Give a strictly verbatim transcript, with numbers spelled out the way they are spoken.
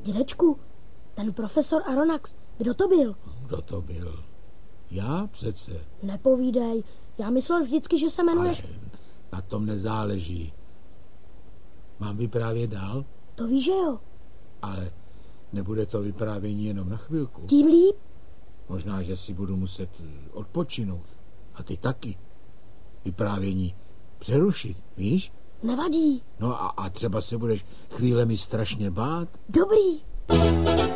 Dědečku, ten profesor Aronnax, kdo to byl? Kdo to byl? Já přece. Nepovídej, já myslel vždycky, že se jmenuješ... Ale na tom nezáleží. Mám vyprávět dál? To víš, že jo. Ale nebude to vyprávění jenom na chvilku. Tím líp. Možná, že si budu muset odpočinout. A ty taky. Vyprávění přerušit, víš? Nevadí. No a, a třeba se budeš chvílemi strašně bát. Dobrý.